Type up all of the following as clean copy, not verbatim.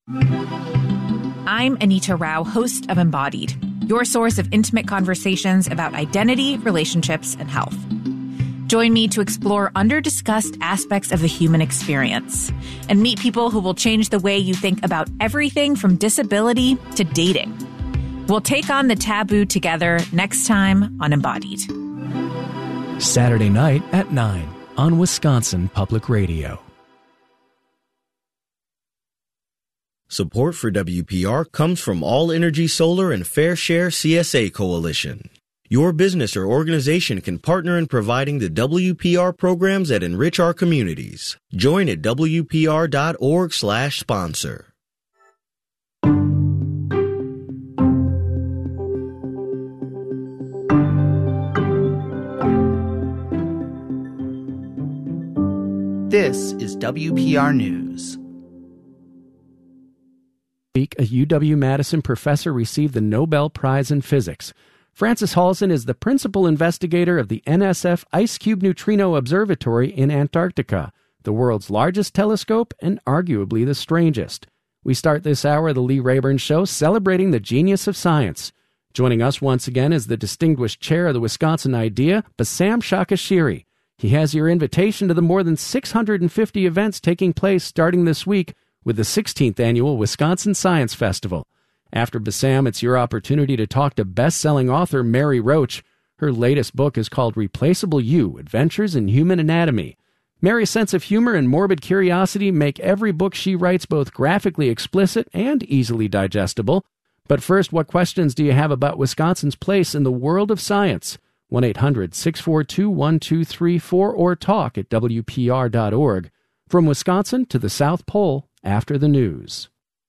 I'm Anita Rao, host of Embodied, your source of intimate conversations about identity, relationships, and health. Join me to explore under-discussed aspects of the human experience and meet people who will change the way you think about everything from disability to dating. We'll take on the taboo together next time on Embodied. Saturday night at 9 on Wisconsin Public Radio. Support for WPR comes from All Energy Solar and Fair Share CSA Coalition. Your business or organization can partner in providing the WPR programs that enrich our communities. Join at WPR.org/sponsor. This is WPR News. Week, a UW-Madison professor received the Nobel Prize in Physics. Francis Halson is the principal investigator of the NSF Ice Cube Neutrino Observatory in Antarctica, the world's largest telescope and arguably the strangest. We start this hour of the Lee Rayburn Show celebrating the genius of science. Joining us once again is the distinguished chair of the Wisconsin Idea, Bassam Shakashiri. He has your invitation to the more than 650 events taking place starting this week with the 16th Annual Wisconsin Science Festival. After Bassam, it's your opportunity to talk to best-selling author Mary Roach. Her latest book is called Replaceable You, Adventures in Human Anatomy. Mary's sense of humor and morbid curiosity make every book she writes both graphically explicit and easily digestible. But first, what questions do you have about Wisconsin's place in the world of science? 1-800-642-1234 or talk at WPR.org. From Wisconsin to the South Pole, after the news.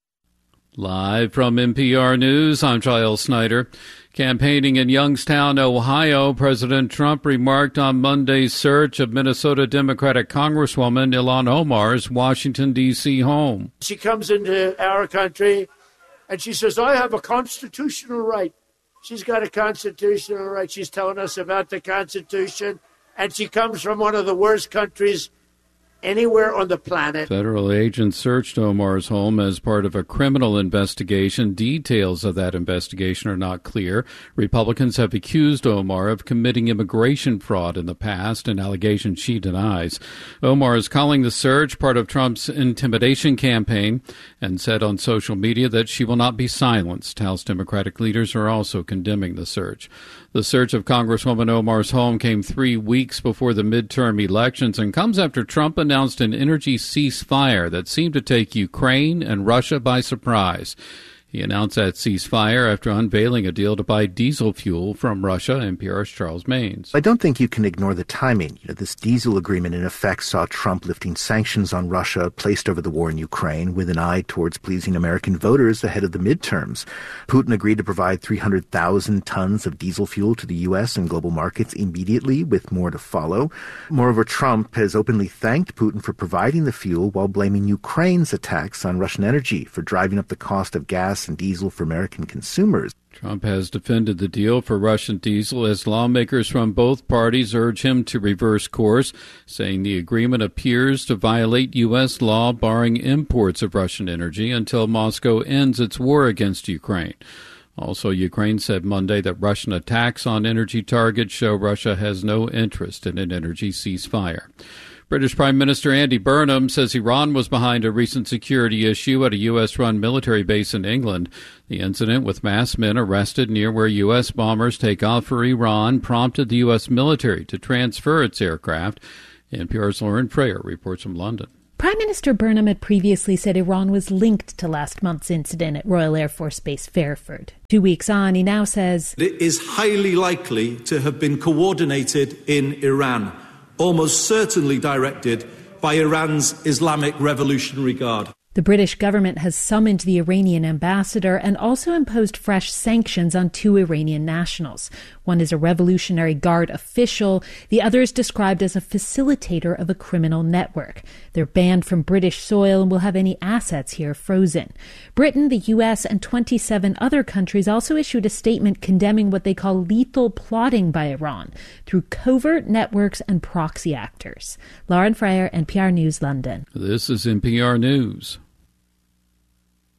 Live from NPR News, I'm Giles Snyder. Campaigning in Youngstown, Ohio, President Trump remarked on Monday's search of Minnesota Democratic Congresswoman Ilhan Omar's Washington, D.C. home. She comes into our country and she says, I have a constitutional right. She's got a constitutional right. She's telling us about the Constitution, and she comes from one of the worst countries anywhere on the planet. Federal agents searched Omar's home as part of a criminal investigation. Details of that investigation are not clear. Republicans have accused Omar of committing immigration fraud in the past, an allegation she denies. Omar is calling the search part of Trump's intimidation campaign and said on social media that she will not be silenced. House Democratic leaders are also condemning the search. The search of Congresswoman Omar's home came 3 weeks before the midterm elections and comes after Trump announced an energy ceasefire that seemed to take Ukraine and Russia by surprise. He announced that ceasefire after unveiling a deal to buy diesel fuel from Russia. NPR's Charles Maynes. I don't think you can ignore the timing. This diesel agreement in effect saw Trump lifting sanctions on Russia placed over the war in Ukraine with an eye towards pleasing American voters ahead of the midterms. Putin agreed to provide 300,000 tons of diesel fuel to the U.S. and global markets immediately, with more to follow. Moreover, Trump has openly thanked Putin for providing the fuel while blaming Ukraine's attacks on Russian energy for driving up the cost of gas and diesel for American consumers. Trump has defended the deal for Russian diesel as lawmakers from both parties urge him to reverse course, saying the agreement appears to violate U.S. law barring imports of Russian energy until Moscow ends its war against Ukraine. Also, Ukraine said Monday that Russian attacks on energy targets show Russia has no interest in an energy ceasefire. British Prime Minister Andy Burnham says Iran was behind a recent security issue at a U.S.-run military base in England. The incident with masked men arrested near where U.S. bombers take off for Iran prompted the U.S. military to transfer its aircraft. NPR's Lauren Frayer reports from London. Prime Minister Burnham had previously said Iran was linked to last month's incident at Royal Air Force Base Fairford. 2 weeks on, he now says it is highly likely to have been coordinated in Iran, almost certainly directed by Iran's Islamic Revolutionary Guard. The British government has summoned the Iranian ambassador and also imposed fresh sanctions on 2 Iranian nationals. One is a Revolutionary Guard official. The other is described as a facilitator of a criminal network. They're banned from British soil and will have any assets here frozen. Britain, the U.S., and 27 other countries also issued a statement condemning what they call lethal plotting by Iran through covert networks and proxy actors. Lauren Frayer, NPR News, London. This is NPR News.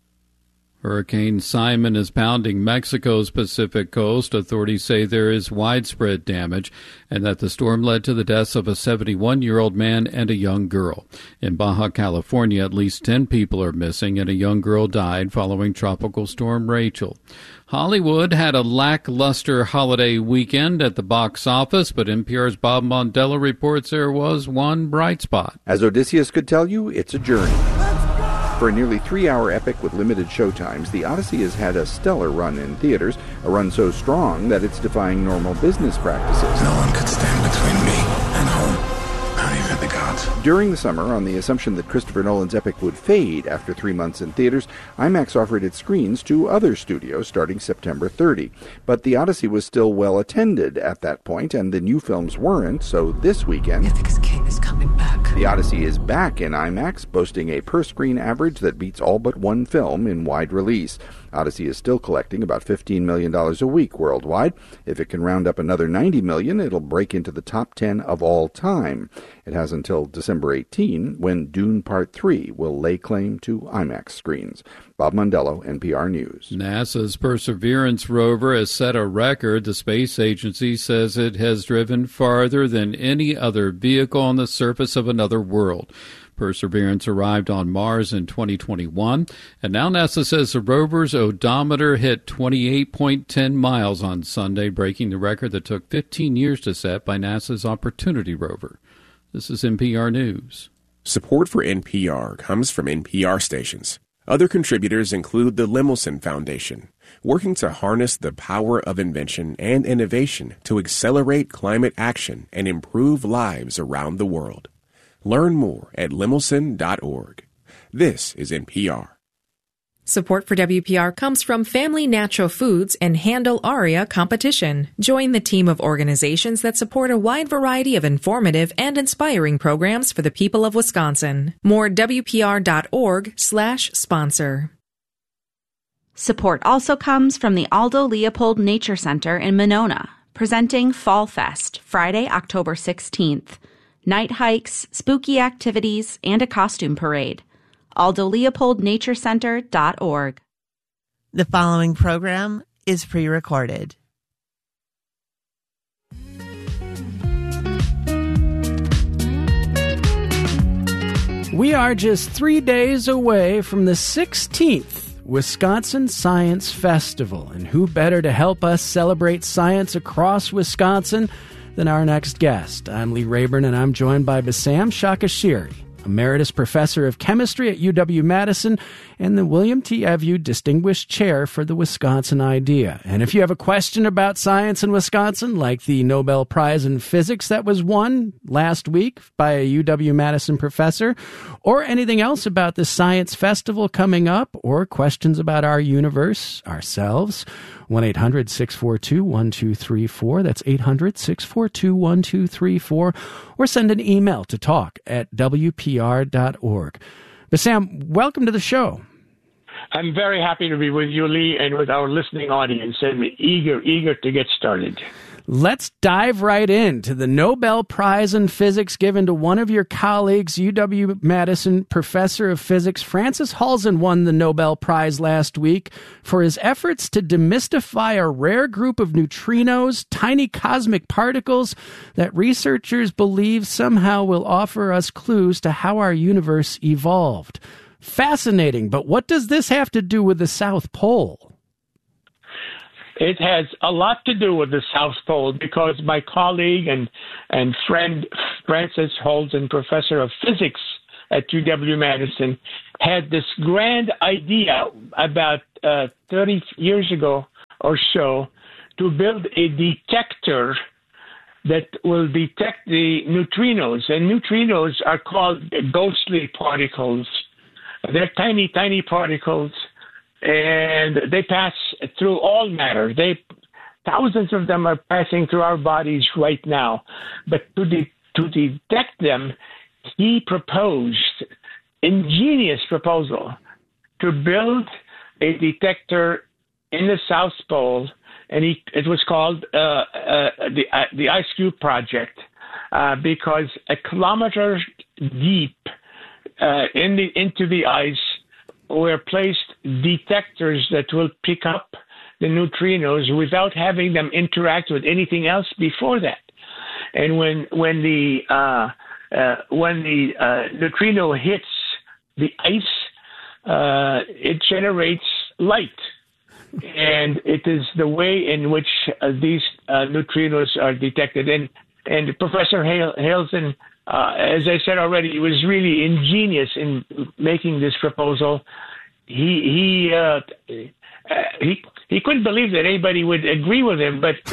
Hurricane Simon is pounding Mexico's Pacific coast. Authorities say there is widespread damage and that the storm led to the deaths of a 71-year-old man and a young girl. In Baja California, at least 10 people are missing and a young girl died following Tropical Storm Rachel. Hollywood had a lackluster holiday weekend at the box office, but NPR's Bob Mondello reports there was one bright spot. As Odysseus could tell you, it's a journey. For a nearly 3-hour epic with limited showtimes, The Odyssey has had a stellar run in theaters, a run so strong that it's defying normal business practices. No one could stand between me and home. Not even the gods. During the summer, on the assumption that Christopher Nolan's epic would fade after 3 months in theaters, IMAX offered its screens to other studios starting September 30. But The Odyssey was still well attended at that point, and the new films weren't, so this weekend... Ithaca's king is coming back. The Odyssey is back in IMAX, boasting a per-screen average that beats all but one film in wide release. Odyssey is still collecting about $15 million a week worldwide. If it can round up another $90 million, it'll break into the top 10 of all time. It has until December 18, when Dune Part 3 will lay claim to IMAX screens. Bob Mondello, NPR News. NASA's Perseverance rover has set a record. The space agency says it has driven farther than any other vehicle on the surface of another world. Perseverance arrived on Mars in 2021, and now NASA says the rover's odometer hit 28.10 miles on Sunday, breaking the record that took 15 years to set by NASA's Opportunity rover. This is NPR News. Support for NPR comes from NPR stations. Other contributors include the Lemelson Foundation, working to harness the power of invention and innovation to accelerate climate action and improve lives around the world. Learn more at lemelson.org. This is NPR. Support for WPR comes from Family Natural Foods and Handle ARIA Competition. Join the team of organizations that support a wide variety of informative and inspiring programs for the people of Wisconsin. More at WPR.org/sponsor. Support also comes from the Aldo Leopold Nature Center in Monona, presenting Fall Fest, Friday, October 16th. Night hikes, spooky activities, and a costume parade. AldoLeopoldNatureCenter.org. The following program is pre-recorded. We are just 3 days away from the 16th Wisconsin Science Festival, and who better to help us celebrate science across Wisconsin than our next guest. I'm Lee Rayburn, and I'm joined by Bassam Shakashiri, Emeritus Professor of Chemistry at UW-Madison and the William T. Evu Distinguished Chair for the Wisconsin Idea. And if you have a question about science in Wisconsin, like the Nobel Prize in Physics that was won last week by a UW-Madison professor, or anything else about the Science Festival coming up, or questions about our universe, ourselves, 1-800-642-1234. That's 800-642-1234. Or send an email to talk@wpr.org. Bassam, welcome to the show. I'm very happy to be with you, Lee, and with our listening audience, and eager to get started. Let's dive right into the Nobel Prize in Physics given to one of your colleagues, UW-Madison Professor of Physics. Francis Halzen won the Nobel Prize last week for his efforts to demystify a rare group of neutrinos, tiny cosmic particles that researchers believe somehow will offer us clues to how our universe evolved. Fascinating, but what does this have to do with the South Pole? It has a lot to do with the South Pole because my colleague and friend Francis Halzen, Professor of Physics at UW-Madison, had this grand idea about 30 years ago or so to build a detector that will detect the neutrinos. And neutrinos are called ghostly particles. They're tiny, tiny particles, and they pass through all matter. Thousands of them are passing through our bodies right now. But to detect them, he proposed ingenious proposal to build a detector in the South Pole, and it was called the Ice Cube Project because a kilometer deep into the ice were placed detectors that will pick up the neutrinos without having them interact with anything else before that. And when the neutrino hits the ice, it generates light. And it is the way in which these neutrinos are detected. And Professor Hazelden, as I said already, he was really ingenious in making this proposal. He couldn't believe that anybody would agree with him, but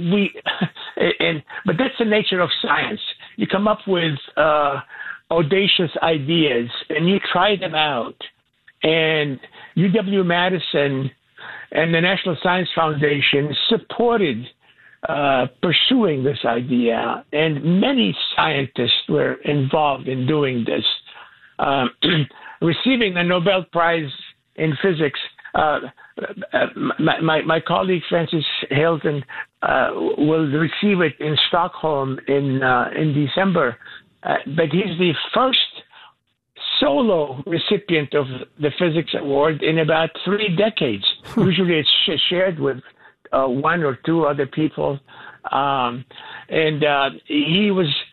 but that's the nature of science. You come up with audacious ideas and you try them out. And UW-Madison and the National Science Foundation supported pursuing this idea, and many scientists were involved in doing this. Receiving the Nobel Prize in Physics, my colleague Francis Hazelden will receive it in Stockholm in December, but he's the first solo recipient of the Physics Award in about 3 decades. Usually it's shared with one or two other people. When he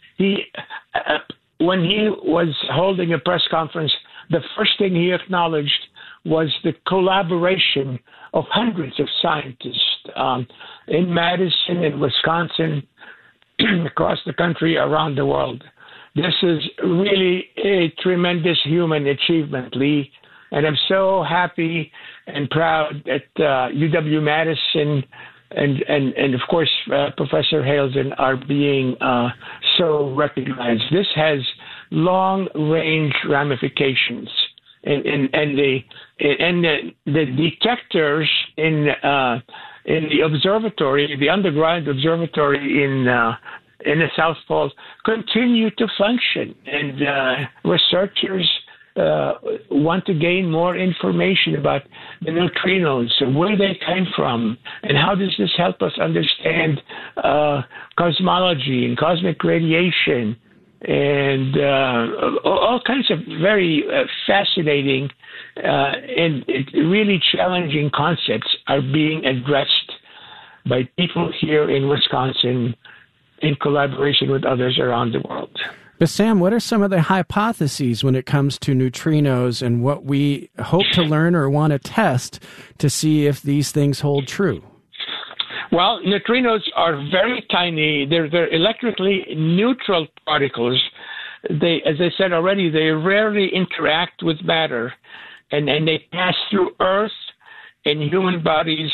was holding a press conference, the first thing he acknowledged was the collaboration of hundreds of scientists in Madison and Wisconsin, across the country, around the world. This is really a tremendous human achievement, Lee, and I'm so happy and proud that UW-Madison and of course Professor Hazelden are being so recognized. This has long-range ramifications, and the detectors in the observatory, the underground observatory in the South Pole, continue to function, and researchers want to gain more information about the neutrinos, where they came from, and how does this help us understand cosmology and cosmic radiation, and all kinds of very fascinating and really challenging concepts are being addressed by people here in Wisconsin in collaboration with others around the world. But Sam, what are some of the hypotheses when it comes to neutrinos and what we hope to learn or want to test to see if these things hold true? Well, neutrinos are very tiny. They're electrically neutral particles. They, as I said already, they rarely interact with matter, and they pass through Earth and human bodies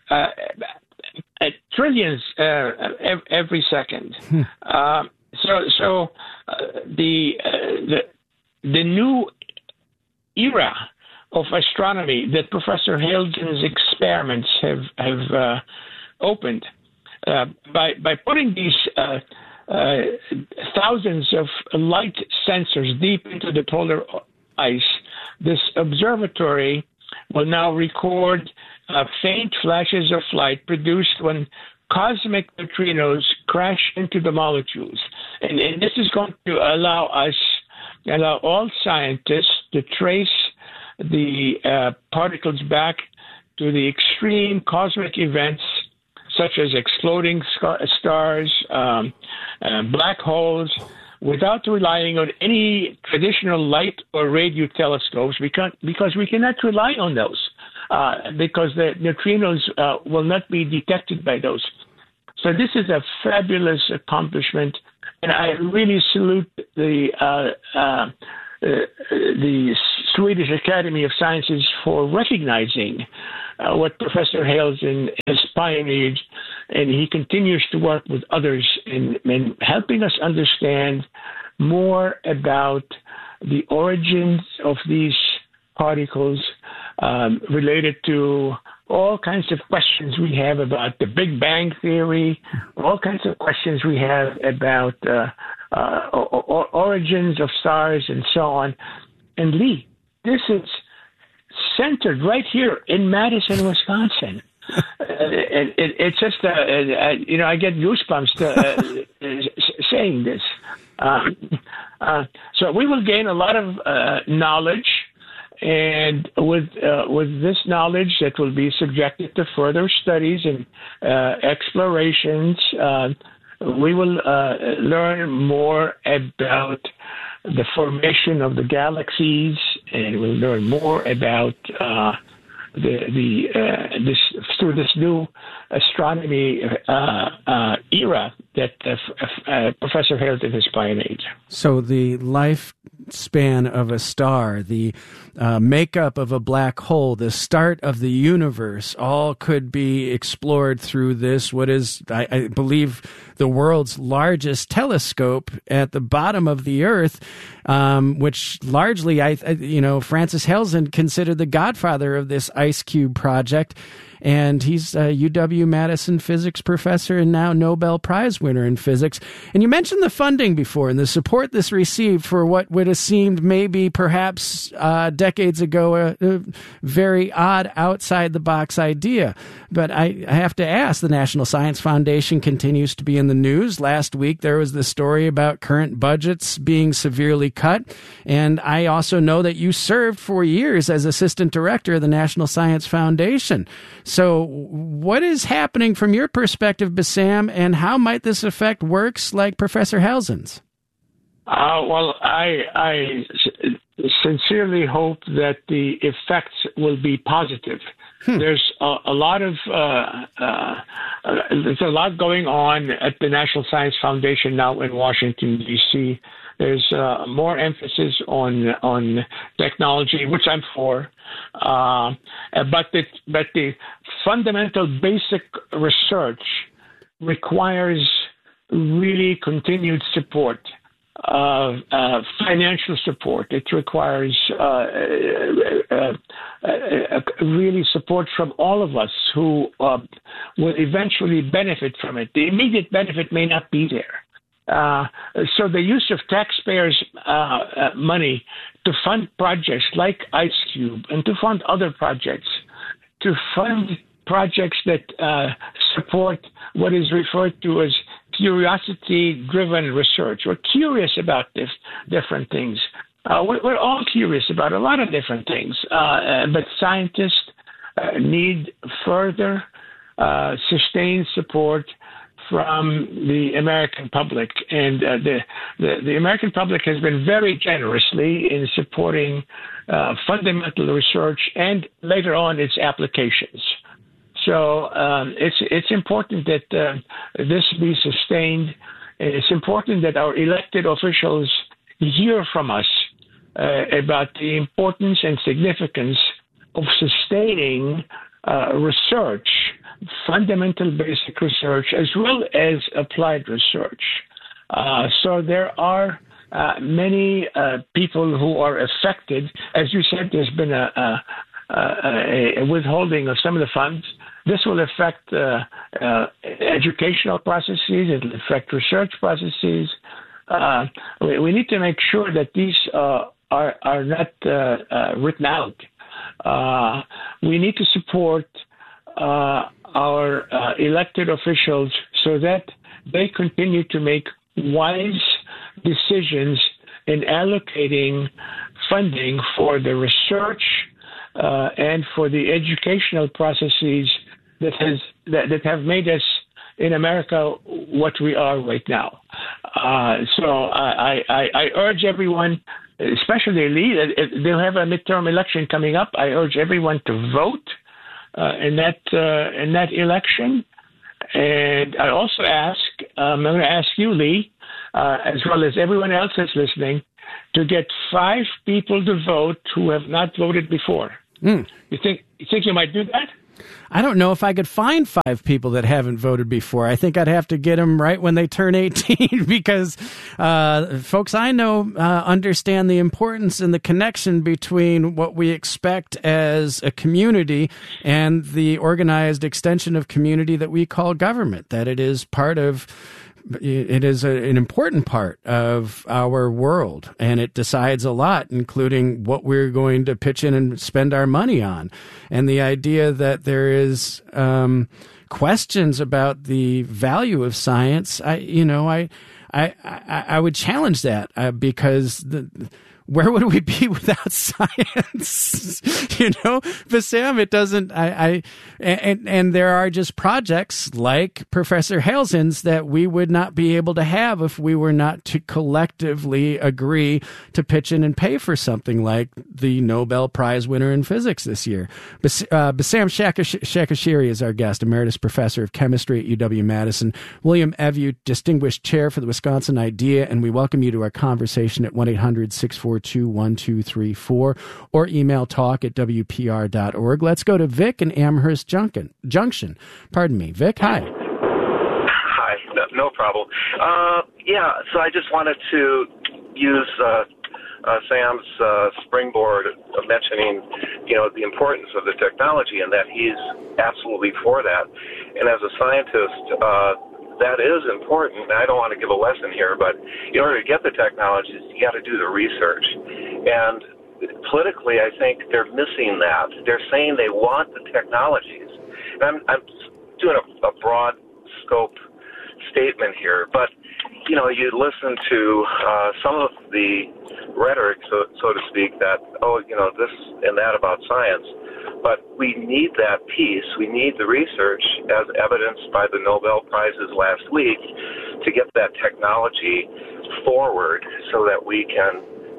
trillions every second. So the new era of astronomy that Professor Hazelden's experiments have opened by putting these thousands of light sensors deep into the polar ice. This observatory will now record faint flashes of light produced when cosmic neutrinos crash into the molecules. And this is going to allow all scientists to trace the particles back to the extreme cosmic events such as exploding stars, black holes, without relying on any traditional light or radio telescopes, because we cannot rely on those, because the neutrinos will not be detected by those. So this is a fabulous accomplishment, and I really salute the Swedish Academy of Sciences for recognizing what Professor Hazelden has pioneered, and he continues to work with others in helping us understand more about the origins of these particles, related to all kinds of questions we have about the Big Bang Theory, all kinds of questions we have about origins of stars and so on. And Lee, this is centered right here in Madison, Wisconsin. And it's just, I get goosebumps saying this. So we will gain a lot of knowledge And with this knowledge that will be subjected to further studies and explorations, we will learn more about the formation of the galaxies, and we'll learn more about through this new astronomy era that Professor Hilton has pioneered. So the lifespan of a star, the makeup of a black hole, the start of the universe, all could be explored through this, what is, I believe, the world's largest telescope at the bottom of the Earth, which largely, Francis Helson considered the godfather of this IceCube project. And he's a UW-Madison physics professor and now Nobel Prize winner in physics. And you mentioned the funding before and the support this received for what would have seemed maybe perhaps decades ago a very odd outside-the-box idea. But I have to ask, the National Science Foundation continues to be in the news. Last week there was the story about current budgets being severely cut. And I also know that you served for years as assistant director of the National Science Foundation. So what is happening from your perspective, Bassam, and how might this affect works like Professor Helson's? Well, I sincerely hope that the effects will be positive. There's a lot going on at the National Science Foundation now in Washington, D.C. There's more emphasis on technology, which I'm for, but the fundamental basic research requires really continued support, financial support. It requires really support from all of us who will eventually benefit from it. The immediate benefit may not be there. So the use of taxpayers' money to fund projects like IceCube and to fund other projects, to fund projects that support what is referred to as curiosity-driven research. We're curious about different things. We're all curious about a lot of different things, but scientists need further sustained support from the American public, and the American public has been very generously in supporting fundamental research and later on its applications. So it's important that this be sustained. It's important that our elected officials hear from us about the importance and significance of sustaining research, fundamental basic research, as well as applied research. So there are many people who are affected. As you said, there's been a withholding of some of the funds. This will affect educational processes. It will affect research processes. We need to make sure that these are not written out. We need to support our elected officials so that they continue to make wise decisions in allocating funding for the research and for the educational processes that have made us in America what we are right now. So I urge everyone, especially Lee, they'll have a midterm election coming up. I urge everyone to vote in that election. And I also I'm going to ask you, Lee, as well as everyone else that's listening, to get 5 people to vote who have not voted before. You think you might do that? I don't know if I could find 5 people that haven't voted before. I think I'd have to get them right when they turn 18 because folks I know understand the importance and the connection between what we expect as a community and the organized extension of community that we call government, that it is an important part of our world, and it decides a lot, including what we're going to pitch in and spend our money on. And the idea that there is questions about the value of science, I would challenge that because where would we be without science? But Sam, it doesn't. And there are just projects like Professor Hazelden's that we would not be able to have if we were not to collectively agree to pitch in and pay for something like the Nobel Prize winner in physics this year. Bassam Shakashiri is our guest, Emeritus Professor of Chemistry at UW-Madison. William Evu, Distinguished Chair for the Wisconsin IDEA, and we welcome you to our conversation at 1-800-642-1234 or email talk@wpr.org. Let's go to Vic in Amherst Junction. Pardon me. Vic, hi. Hi, no problem. So I just wanted to use Sam's springboard of mentioning, the importance of the technology and that he's absolutely for that. And as a scientist, that is important. I don't want to give a lesson here, but in order to get the technologies, you got to do the research. And politically, I think they're missing that. They're saying they want the technologies. And I'm doing a broad scope statement here, but you listen to some of the rhetoric, so to speak, that this and that about science. But we need that piece. We need the research, as evidenced by the Nobel Prizes last week, to get that technology forward so that we can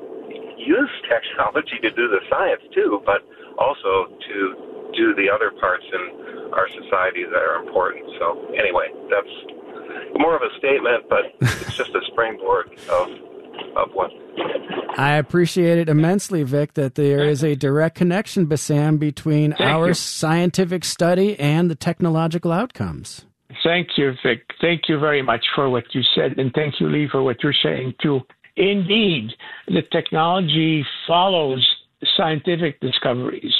use technology to do the science too, but also to do the other parts in our society that are important. So anyway, that's more of a statement, but it's just a springboard of what. I appreciate it immensely, Vic, that there is a direct connection, Bassam, between our scientific study and the technological outcomes. Thank you, Vic. Thank you very much for what you said, and thank you, Lee, for what you're saying, too. Indeed, the technology follows scientific discoveries.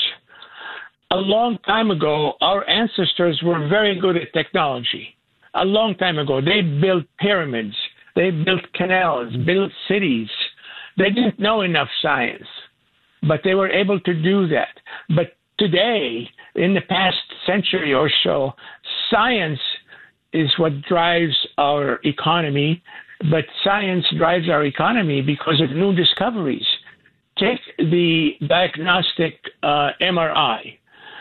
A long time ago, our ancestors were very good at technology. A long time ago, they built pyramids, they built canals, built cities. They didn't know enough science, but they were able to do that. But today, in the past century or so, science is what drives our economy, but science drives our economy because of new discoveries. Take the diagnostic MRI.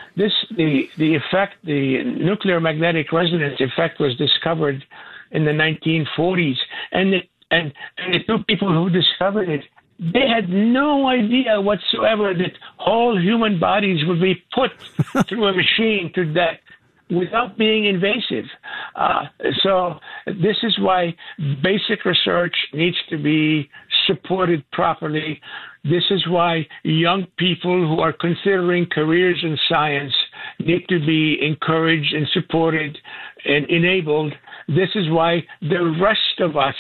The effect, the nuclear magnetic resonance effect, was discovered in the 1940s, and the two people who discovered it, they had no idea whatsoever that whole human bodies would be put through a machine to that without being invasive. So this is why basic research needs to be supported properly. This is why young people who are considering careers in science need to be encouraged and supported and enabled. This is why the rest of us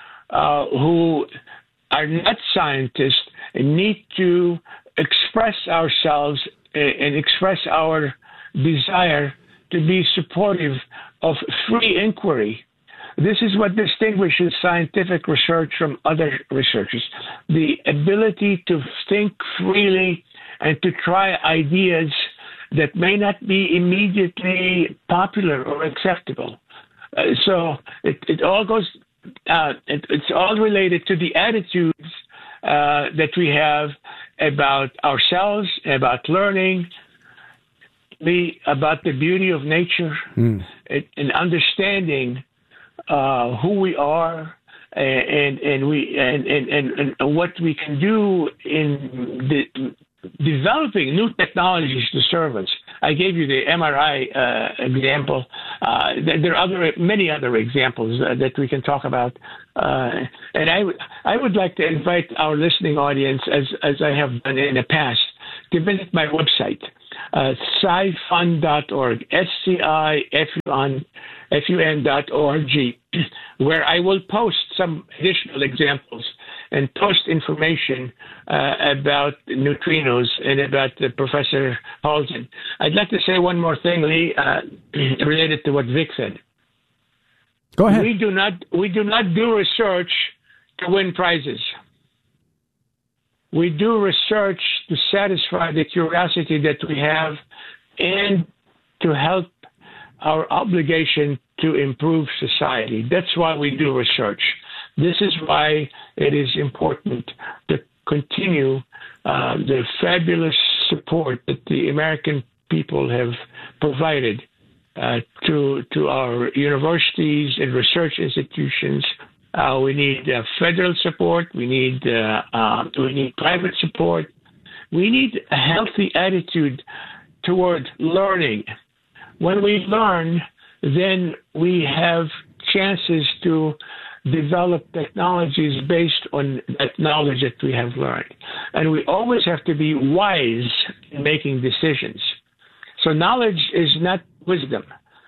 who are not scientists need to express ourselves and express our desire to be supportive of free inquiry. This is what distinguishes scientific research from other researchers. The ability to think freely and to try ideas that may not be immediately popular or acceptable. So it all goes, it's all related to the attitudes that we have about ourselves, about learning, about the beauty of nature, and understanding who we are and what we can do in developing new technologies to serve us. I gave you the MRI example. There are many other examples that we can talk about. And I would like to invite our listening audience, as I have done in the past, to visit my website, scifun.org, scifun.org, where I will post some additional examples and post information about neutrinos and about Professor Halsden. I'd like to say one more thing, Lee, related to what Vic said. Go ahead. We do not do research to win prizes. We do research to satisfy the curiosity that we have and to help our obligation to improve society. That's why we do research. This is why it is important to continue the fabulous support that the American people have provided to our universities and research institutions. We need federal support. We need private support. We need a healthy attitude toward learning. When we learn, then we have chances to develop technologies based on that knowledge that we have learned. And we always have to be wise in making decisions. So knowledge is not wisdom.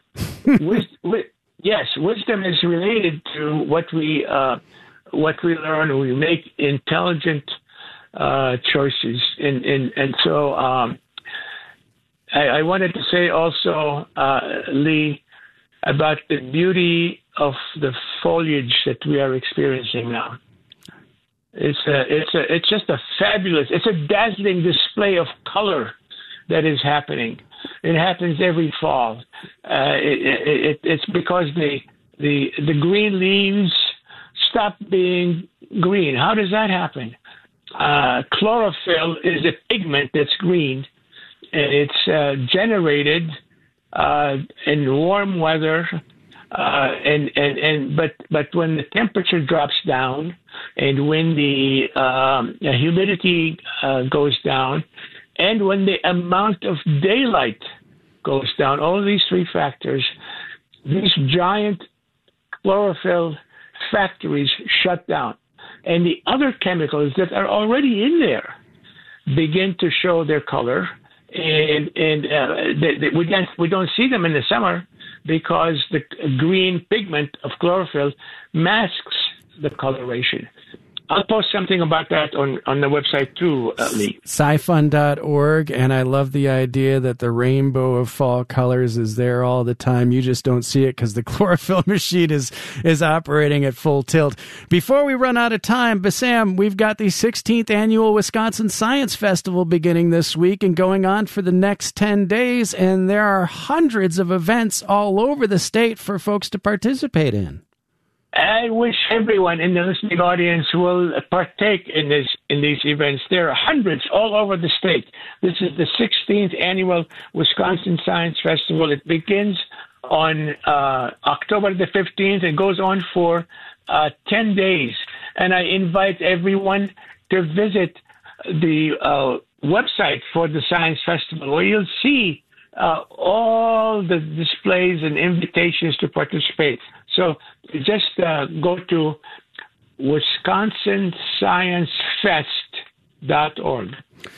Yes, wisdom is related to what we learn. We make intelligent choices, and so I wanted to say also, Lee, about the beauty of the foliage that we are experiencing now. It's just a fabulous, it's a dazzling display of color that is happening. It happens every fall. It's because the green leaves stop being green. How does that happen? Chlorophyll is a pigment that's green, and it's generated in warm weather. But when the temperature drops down, and when the humidity goes down, and when the amount of daylight goes down, all of these three factors, these giant chlorophyll factories shut down. And the other chemicals that are already in there begin to show their color. And we don't see them in the summer because the green pigment of chlorophyll masks the coloration. I'll post something about that on the website too, Lee. SciFun.org, and I love the idea that the rainbow of fall colors is there all the time. You just don't see it because the chlorophyll machine is operating at full tilt. Before we run out of time, Bassam, we've got the 16th annual Wisconsin Science Festival beginning this week and going on for the next 10 days, and there are hundreds of events all over the state for folks to participate in. I wish everyone in the listening audience will partake in these events. There are hundreds all over the state. This is the 16th annual Wisconsin Science Festival. It begins on October the 15th and goes on for 10 days. And I invite everyone to visit the website for the Science Festival, where you'll see all the displays and invitations to participate. So just go to WisconsinScienceFest.org.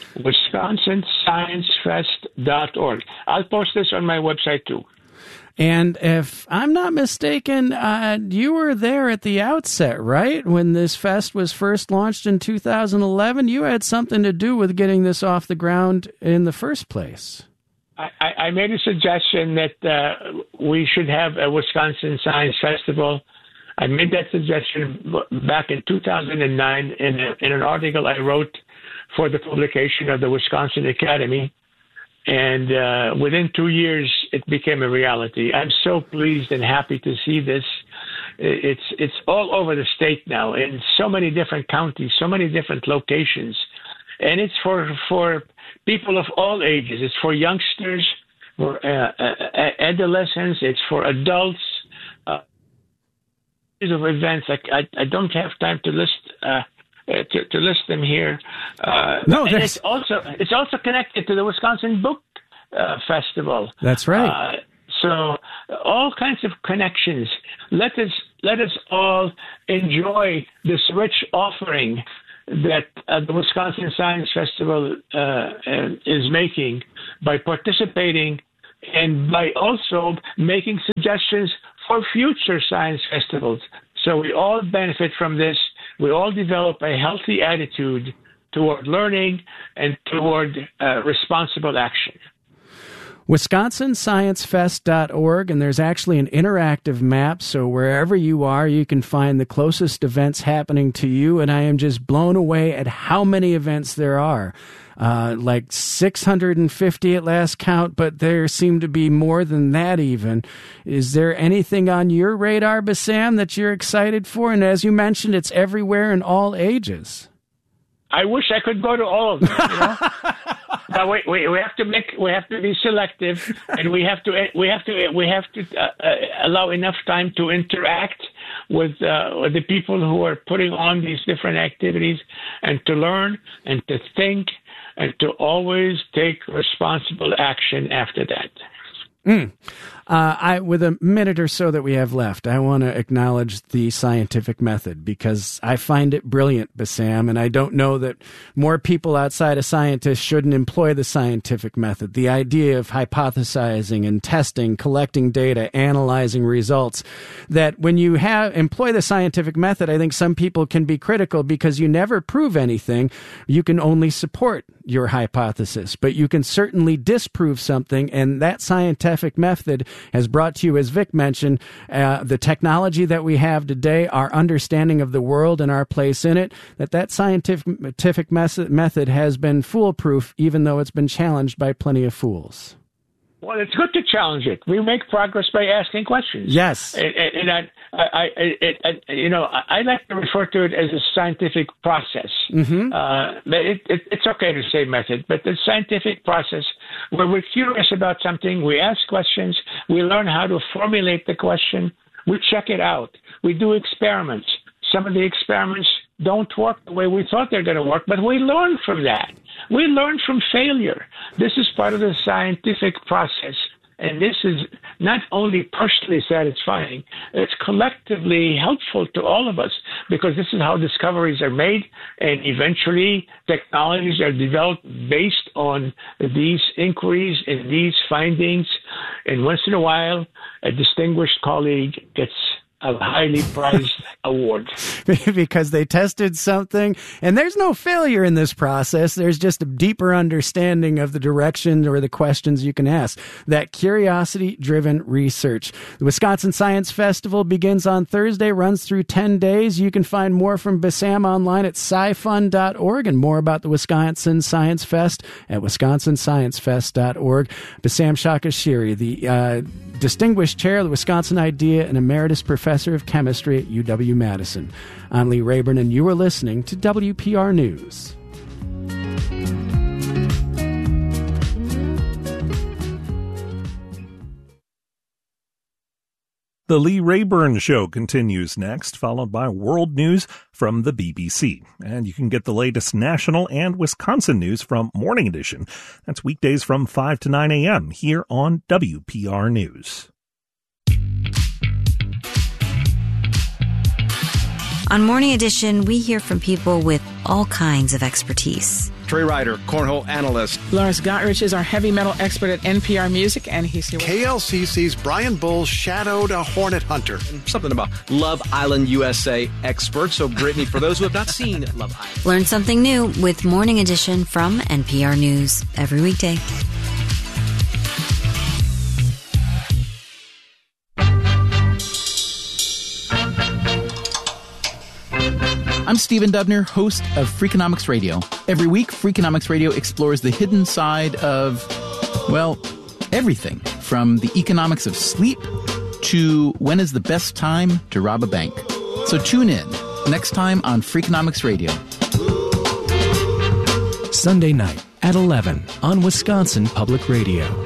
WisconsinScienceFest.org. I'll post this on my website too. And if I'm not mistaken, you were there at the outset, right? When this fest was first launched in 2011, you had something to do with getting this off the ground in the first place. I made a suggestion that we should have a Wisconsin Science Festival. I made that suggestion back in 2009 in an article I wrote for the publication of the Wisconsin Academy. And within 2 years, it became a reality. I'm so pleased and happy to see this. It's all over the state now, in so many different counties, so many different locations. And it's for people of all ages. It's for youngsters, for adolescents. It's for adults. Of events, I don't have time to list to list them here. No, and it's also connected to the Wisconsin Book Festival. That's right. So all kinds of connections. Let us all enjoy this rich offering that the Wisconsin Science Festival is making by participating and by also making suggestions for future science festivals. So we all benefit from this. We all develop a healthy attitude toward learning and toward responsible action. WisconsinScienceFest.org, and there's actually an interactive map, so wherever you are, you can find the closest events happening to you, and I am just blown away at how many events there are. Like 650 at last count, but there seem to be more than that even. Is there anything on your radar, Bassam, that you're excited for? And as you mentioned, it's everywhere in all ages. I wish I could go to all of them. But we have to be selective, and we have to allow enough time to interact with the people who are putting on these different activities, and to learn and to think and to always take responsible action after that. With a minute or so that we have left, I want to acknowledge the scientific method, because I find it brilliant, Bassam, and I don't know that more people outside of scientists shouldn't employ the scientific method. The idea of hypothesizing and testing, collecting data, analyzing results, that when you employ the scientific method, I think some people can be critical because you never prove anything. You can only support your hypothesis, but you can certainly disprove something, and that scientific method has brought to you, as Vic mentioned, the technology that we have today, our understanding of the world and our place in it, that scientific method has been foolproof, even though it's been challenged by plenty of fools. Well, it's good to challenge it. We make progress by asking questions. Yes. And I like to refer to it as a scientific process. Mm-hmm. It's okay to say method, but the scientific process where we're curious about something, we ask questions, we learn how to formulate the question, we check it out, we do experiments. Some of the experiments don't work the way we thought they're going to work, but we learn from that. We learn from failure. This is part of the scientific process, and this is not only personally satisfying, it's collectively helpful to all of us, because this is how discoveries are made, and eventually technologies are developed based on these inquiries and these findings, and once in a while, a distinguished colleague gets a highly prized award. Because they tested something, and there's no failure in this process. There's just a deeper understanding of the direction or the questions you can ask. That curiosity-driven research. The Wisconsin Science Festival begins on Thursday, runs through 10 days. You can find more from Bassam online at scifun.org, and more about the Wisconsin Science Fest at wisconsinsciencefest.org. Bassam Shakashiri, the Distinguished Chair of the Wisconsin Idea and Emeritus Professor of Chemistry at UW-Madison. I'm Lee Rayburn, and you are listening to WPR News. The Lee Rayburn Show continues next, followed by world news from the BBC. And you can get the latest national and Wisconsin news from Morning Edition. That's weekdays from 5 to 9 a.m. here on WPR News. On Morning Edition, we hear from people with all kinds of expertise. Trey Ryder, cornhole analyst. Lawrence Gottridge is our heavy metal expert at NPR Music, and he's here with KLCC's Brian Bull shadowed a hornet hunter. Something about Love Island USA expert. So, Brittany, for those who have not seen Love Island, learn something new with Morning Edition from NPR News every weekday. I'm Stephen Dubner, host of Freakonomics Radio. Every week, Freakonomics Radio explores the hidden side of, well, everything. From the economics of sleep to when is the best time to rob a bank. So tune in next time on Freakonomics Radio. Sunday night at 11 on Wisconsin Public Radio.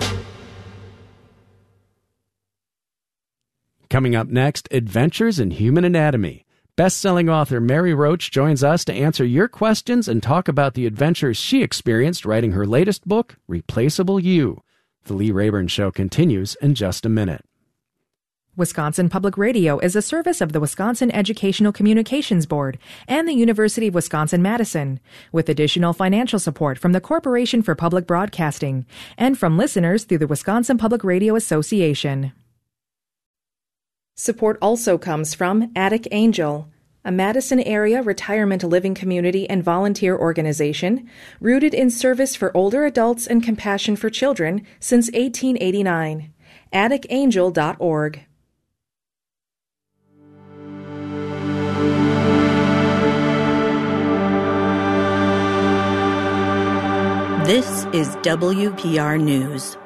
Coming up next, Adventures in Human Anatomy. Best-selling author Mary Roach joins us to answer your questions and talk about the adventures she experienced writing her latest book, Replaceable You. The Lee Rayburn Show continues in just a minute. Wisconsin Public Radio is a service of the Wisconsin Educational Communications Board and the University of Wisconsin-Madison, with additional financial support from the Corporation for Public Broadcasting and from listeners through the Wisconsin Public Radio Association. Support also comes from Attic Angel, a Madison-area retirement living community and volunteer organization rooted in service for older adults and compassion for children since 1889. AtticAngel.org. This is WPR News.